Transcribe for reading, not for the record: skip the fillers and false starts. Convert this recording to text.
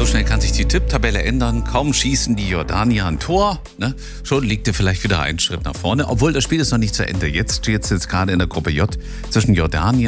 schnell kann sich die Tipptabelle ändern. Kaum schießen die Jordanier ein Tor, ne? Schon liegt er vielleicht wieder einen Schritt nach vorne. Obwohl das Spiel ist noch nicht zu Ende. Jetzt steht es gerade in der Gruppe J zwischen Jordanien